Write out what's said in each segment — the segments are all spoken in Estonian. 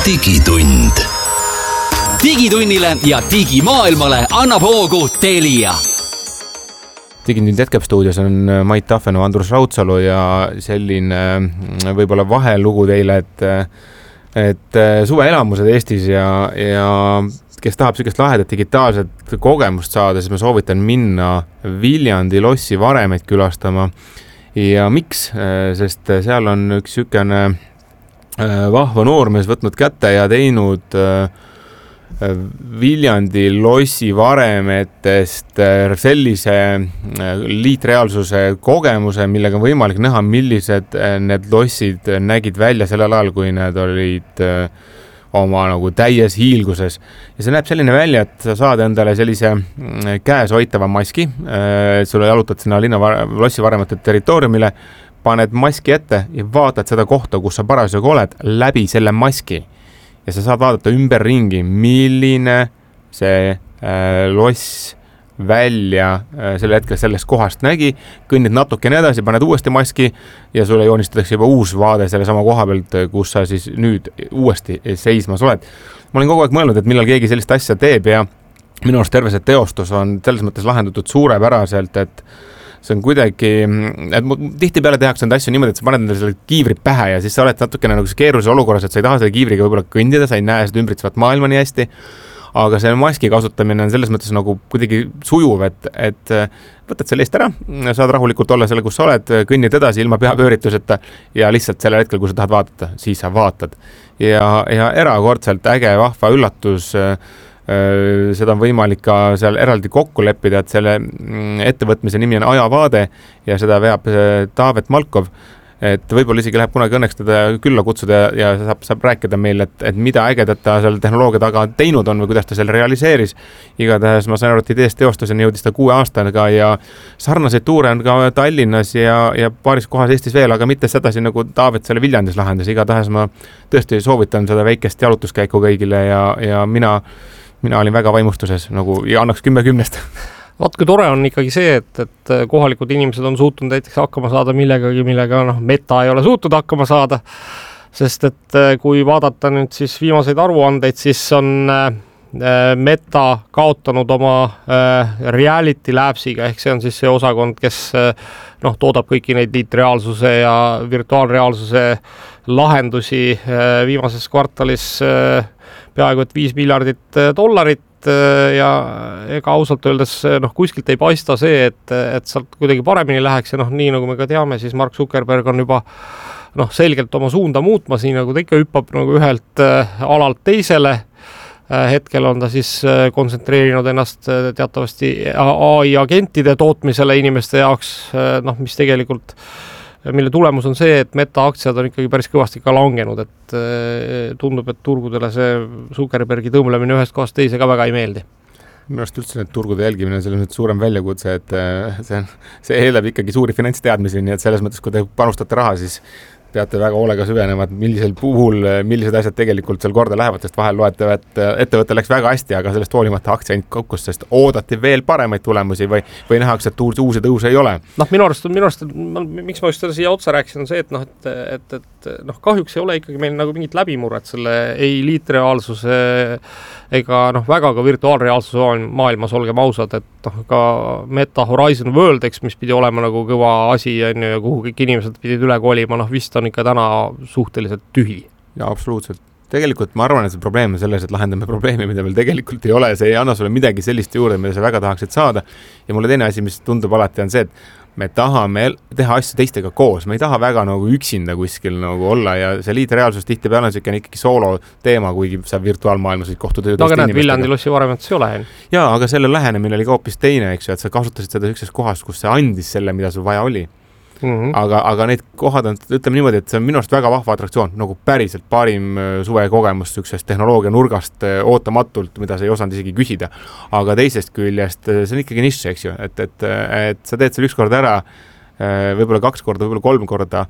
digitund. Digitunnile ja digimaailmale annab hoogu Telia. Digitund jätkab stuudios on Mait Tahvenov, Andrus Raudsalu ja selline võib-olla vahelugu teile, et suveelamused Eestis ja kes tahab sellist lahedat digitaalset kogemust saada, siis ma soovitan minna Viljandi lossi Varemeid külastama. Ja miks? Sest seal on üks sükene vahva noormees võtnud kätte ja teinud Viljandi lossi Varemetest sellise liitreaalsuse kogemuse, millega on võimalik näha, millised need lossid nägid välja sellel ajal, kui need olid oma nagu täies hiilguses. Ja see näeb selline välja, et sa saad endale sellise käes hoitava maski, sulle jalutad sinna lossi Varemete territooriumile, paned maski ette ja vaatad seda kohta, kus sa parasjagu oled, läbi selle maski. Ja sa saad vaadata ümberringi, milline see loss välja selle hetkel sellest kohast nägi, kõnnid natuke edasi, paned uuesti maski ja sulle joonistatakse juba uus vaade selle sama koha pealt, kus sa siis nüüd uuesti seismas oled. Ma olen kogu aeg mõelnud, et millal keegi sellist asja teeb ja minu arust terve see teostus on selles mõttes lahendatud suurepäraselt, et see on kuidagi, et tihtipeale tehakse need asju niimoodi, et sa paned endale selle kiivri pähe ja siis sa oled natukene nagu keerulises olukorras, et sa ei taha selle kiivriga võib-olla kõndida, sa ei näe seda ümbritsevat maailma nii hästi, aga see maski kasutamine on selles mõttes nagu kuidagi sujuv, et võtad selle eest ära, saad rahulikult olla selle, kus sa oled, kõnnid edasi ilma peapöörituseta ja lihtsalt sellel hetkel, kui sa tahad vaadata, siis sa vaatad. Ja erakordselt äge, vahva üllatus, seda on võimalik ka seal eraldi kokku leppida, et selle ettevõtmise nimi on Ajavaade ja seda veab Taavet Malkov. Et võib-olla isegi läheb kunagi õnneks teda külla kutsuda ja saab rääkida meil, et mida ägedat ta seal tehnoloogia taga teinud on või kuidas ta selle realiseeris. Igatahes ma sain aru, et ideest teostuseni jõudis ta 6 aastaga ja sarnaseid tuure on ka Tallinnas ja paaris kohas Eestis veel, aga mitte sedasi nagu Taavet selle Viljandis lahendas. Igatahes ma tõesti soovitan seda väikest jalutuskäiku kõigile ja mina olin väga vaimustuses nagu ja annaks 10/10. Vaat kui tore on ikkagi see, et kohalikud inimesed on suutnud näiteks hakkama saada millega Meta ei ole suutnud hakkama saada, sest et kui vaadata nüüd siis viimaseid aruandeid, siis on Meta kaotanud oma reality labsiga, ehk see on siis see osakond, kes toodab kõiki neid liitreaalsuse ja virtuaalreaalsuse lahendusi viimases kvartalis peaaegu et $5 miljardit ja ega ausalt öeldes kuskilt ei paista see, et sealt kuidagi paremini läheks ja nii nagu me ka teame, siis Mark Zuckerberg on juba selgelt oma suunda muutmas, nii nagu ta ikka hüppab nagu ühelt alalt teisele. Hetkel on ta siis kontsentreerinud ennast teatavasti AI agentide tootmisele inimeste jaoks, mis tegelikult mille tulemus on see, et Meta aktsiad on ikkagi päris kõvasti ka langenud, et tundub, et turgudele see Zuckerbergi tõmblemine ühest kohast teise ka väga ei meeldi. Minu arust üldse need turgude jälgimine on selles mõttes suurem väljakutse, et see eeldab ikkagi suuri finantsteadmisi, nii et selles mõttes, kui te panustate raha, siis peate väga hoolega süvenema, et millisel puhul, millised asjad tegelikult seal korda lähevad, sest vahel loete, et ettevõte läks väga hästi, aga sellest hoolimata aktsia ainult kokkus, sest oodati veel paremaid tulemusi või nähakse, et uusi tõuse ei ole. Minu arust, miks ma just seda siia otsa rääkisin, on see, et kahjuks ei ole ikkagi meil nagu mingit läbimurret selle ei liitreaalsuse ega väga ka virtuaalreaalsuse maailmas, olgem ausad, et ka Meta Horizon World, mis pidi olema nagu kõva asi ja kuhu kõik inimesed pidid üle kolima, vist on ikka täna suhteliselt tühi. Ja absoluutselt. Tegelikult ma arvan, et see probleem on selles, et lahendame probleemi, mida meil tegelikult ei ole. See ei anna sulle midagi sellist juurde, mida sa väga tahaksid saada. Ja mulle teine asi, mis tundub alati on see, et me tahame teha asju teistega koos. Me ei taha väga nagu üksinda kuskil nagu olla ja see liitreaalsus tihtipeale on selline ikkagi soolo teema, kuigi sa virtuaalmaailmas kohtud aga näed, Viljandi lossi Varemetes ei ole. Jaa, aga selle lähenemine oli ka hoopis teine, eks ju, et sa kasutasid seda ükses kohas, kus see andis selle, mida sul vaja oli. Aga need kohad on, ütleme niimoodi, et see on minu arust väga vahva atraktsioon, nagu päriselt parim suve kogemus üksest tehnoloogia nurgast ootamatult, mida sa ei osanud isegi küsida. Aga teisest küljest see on ikkagi nišš, eks ju, et sa teed seal ükskord ära võib-olla 2 korda, võib-olla 3 korda,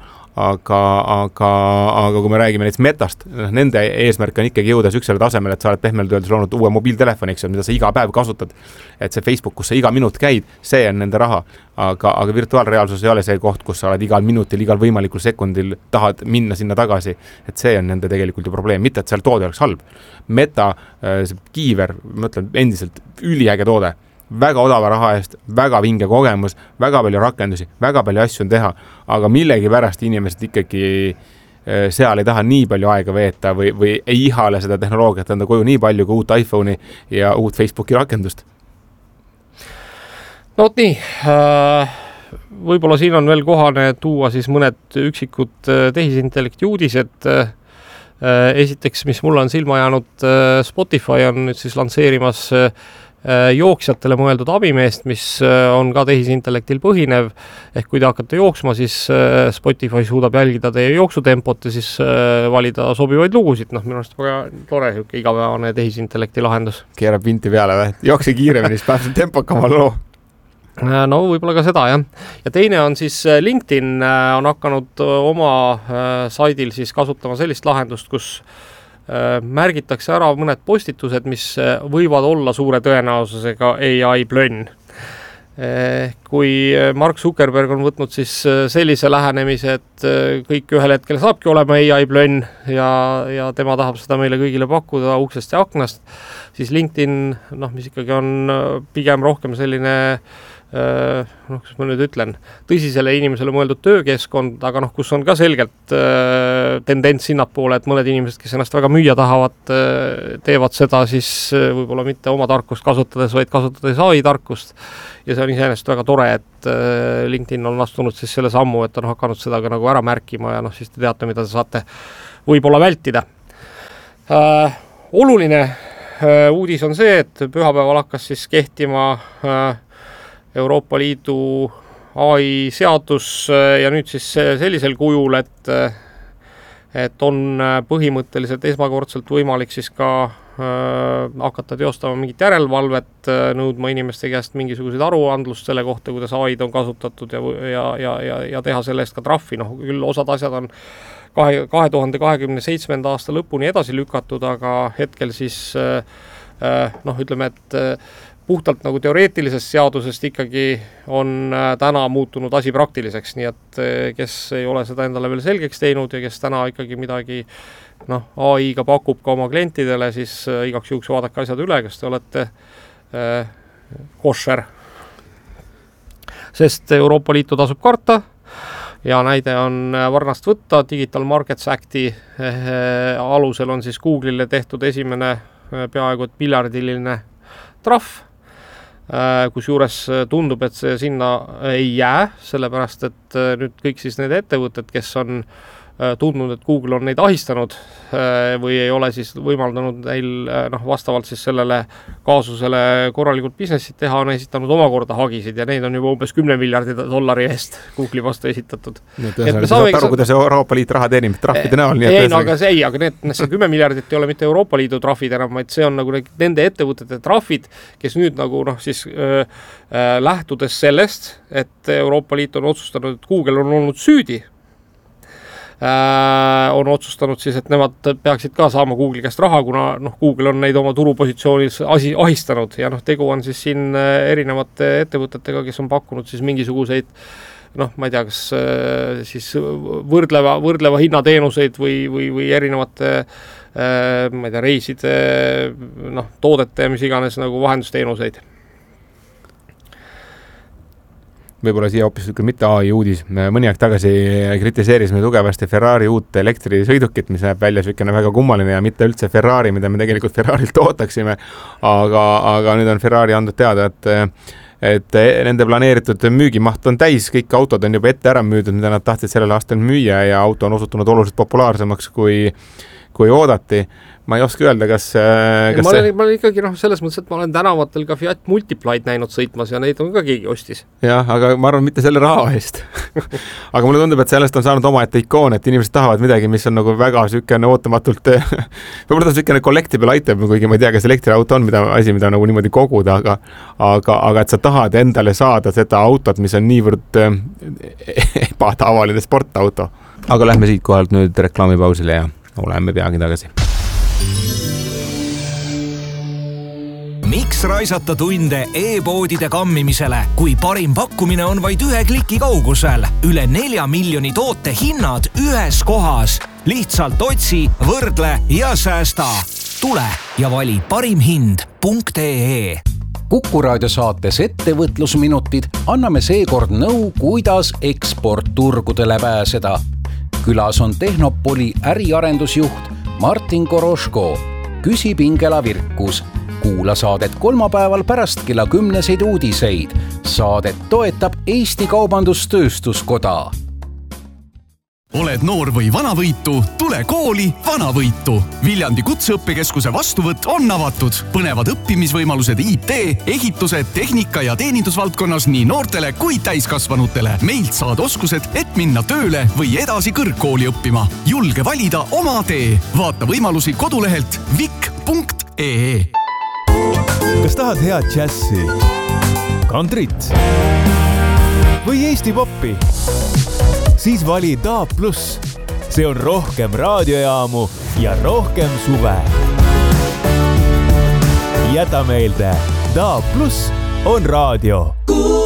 aga kui me räägime näiteks Metast, nende eesmärk on ikkagi jõuda süksele tasemele, et sa oled pehmelt öeldes loonud uue mobiiltelefoni, eks, mida sa iga päev kasutad. Et see Facebook, kus sa iga minut käid, see on nende raha. Aga virtuaalreaalsus ei ole see koht, kus sa oled igal minutil, igal võimalikul sekundil tahad minna sinna tagasi. Et see on nende tegelikult ju probleem, mitte et seal toode oleks halb. Meta, see Kiiver, ma ütlen endiselt üliäge toode. Väga odava raha eest, väga vinge kogemus, väga palju rakendusi, väga palju asju on teha, aga millegi pärast inimesed ikkagi seal ei taha nii palju aega veeta või ei ihale seda tehnoloogiat enda koju nii palju kui uut iPhone'i ja uut Facebooki rakendust. No vot nii, võib-olla siin on veel kohane tuua siis mõned üksikud tehisintellekti uudised. Esiteks, mis mulle on silma jäänud, Spotify on nüüd siis lansseerimas jooksjatele mõeldud abimeest, mis on ka tehisintellektil põhinev, ehk kui te hakkate jooksma, siis Spotify suudab jälgida teie jooksutempot ja siis valida sobivaid lugusid. Minu arust väga tore igapäevane tehisintellekti lahendus. Keerab vinti peale või? Jookse kiiremini, siis pääseb tempokamal loo. No võib-olla ka seda, jah. Ja teine on siis LinkedIn on hakanud oma saidil siis kasutama sellist lahendust, kus märgitakse ära mõned postitused, mis võivad olla suure tõenäosusega AI plönn. Kui Mark Zuckerberg on võtnud siis sellise lähenemise, et kõik ühel hetkel saabki olema AI plönn ja tema tahab seda meile kõigile pakkuda uksest ja aknast, siis LinkedIn, mis ikkagi on pigem rohkem selline kus ma nüüd ütlen, tõsisele inimesele mõeldud töökeskkond, aga kus on ka selgelt tendents sinnapoole, et mõned inimesed, kes ennast väga müüa tahavad, teevad seda siis võib-olla mitte oma tarkust kasutades, vaid kasutades AI tarkust. Ja see on iseenesest väga tore, et LinkedIn on astunud siis selle sammu, et on hakanud seda ka nagu ära märkima ja siis te teate, mida te saate võib-olla vältida. Oluline uudis on see, et pühapäeval hakkas siis kehtima Euroopa Liidu AI seadus ja nüüd siis sellisel kujul, et on põhimõtteliselt esmakordselt võimalik siis ka hakata teostama mingit järelevalvet, nõudma inimeste käest mingisuguseid aruandlust selle kohta, kuidas AI-d on kasutatud ja teha selle eest ka trahvi. Küll osad asjad on 2027. aasta lõpuni edasi lükatud, aga hetkel siis ütleme, et puhtalt nagu teoreetilisest seadusest ikkagi on täna muutunud asi praktiliseks, nii et kes ei ole seda endale veel selgeks teinud ja kes täna ikkagi midagi AI-ga pakub ka oma klientidele, siis igaks juhuks vaadake asjad üle, kas te olete košer. Sest Euroopa Liitu tasub karta ja näide on varnast võtta. Digital Markets Acti alusel on siis Google'ile tehtud esimene peaaegu et miljardiline trahv, kus juures tundub, et see sinna ei jää, sellepärast et nüüd kõik siis need ettevõtted, kes on tundnud, et Google on neid ahistanud või ei ole siis võimaldanud neil vastavalt siis sellele kaasusele korralikult businessit teha, on esitanud omakorda hagisid ja neid on juba umbes 10 miljardi dollari eest Google'i vastu esitatud. Aru, kuidas Euroopa Liit raha teenib trahvide näol. Aga see 10 miljardit ei ole mitte Euroopa Liidu trahvid enam, vaid see on nagu nende ettevõtete trahvid, kes nüüd nagu siis lähtudes sellest, et Euroopa Liit on otsustanud, et Google on olnud süüdi, on otsustanud siis, et nemad peaksid ka saama Google'i käest raha, kuna Google on neid oma turupositsioonis ahistanud ja tegu on siis siin erinevate ettevõtetega, kes on pakkunud siis mingisuguseid ma ei tea, kas siis võrdleva hinnateenuseid või erinevate ma ei tea, reiside, toodete, mis iganes nagu vahendusteenuseid. Võib-olla siia hoopis mitte AI uudis. Mõni aeg tagasi kritiseerisime tugevasti Ferrari uut elektrisõidukit, mis näeb välja selline väga kummaline ja mitte üldse Ferrari, mida me tegelikult Ferrarilt ootaksime. Aga nüüd on Ferrari andnud teada, et nende planeeritud müügimaht on täis, kõik autod on juba ette ära müüdud, mida nad tahtsid sellel aastal müüa ja auto on osutunud oluliselt populaarsemaks kui kui oodati. Ma ei oska öelda, kas ma olen ikkagi selles mõttes, et ma olen tänavatel ka Fiat Multiplied näinud sõitmas ja neid on ka keegi ostis. Jah, aga ma arvan, mitte selle raha eest. Aga mulle tundub, et sellest on saanud omaette ikoon, et inimesed tahavad midagi, mis on nagu väga sükene ootamatult võib-olla ta sükene collectible item, kuigi ma ei tea, kas elektriauto on mida nagu niimoodi koguda, aga et sa tahad endale saada seda autot, mis on niivõrd ebatavaline sportauto. Aga lähme siit kohalt nüüd reklaamipausile ja oleme peagi tagasi. Miks raisata tunde e-poodide kammimisele, kui parim pakkumine on vaid 1 kliki kaugusel? Üle 4 miljoni toote hinnad ühes kohas. Lihtsalt otsi, võrdle ja säästa. Tule ja vali parimhind.ee. Kuku Raadio saates Ettevõtlusminutid anname seekord nõu, kuidas eksportturgudele pääseda. Külas on Tehnopoli äriarendusjuht Martin Koroško. Küsib Ingela Virkus. Kuula saadet kolmapäeval pärast kella 10 uudiseid. Saadet toetab Eesti Kaubandus-Tööstuskoda. Oled noor või vanavõitu? Tule kooli Vanavõitu. Viljandi kutseõppekeskuse vastuvõtt on avatud. Põnevad õppimisvõimalused IT, ehitused, tehnika ja teenindusvaldkonnas nii noortele kui täiskasvanutele. Meilt saad oskused, et minna tööle või edasi kõrgkooli õppima. Julge valida oma tee. Vaata võimalusi kodulehelt vik.ee. Kas tahad head džässi, kantrit või Eesti poppi? Siis vali DAB+. See on rohkem raadiojaamu ja rohkem suve. Jäta meelde, DAB+ on raadio.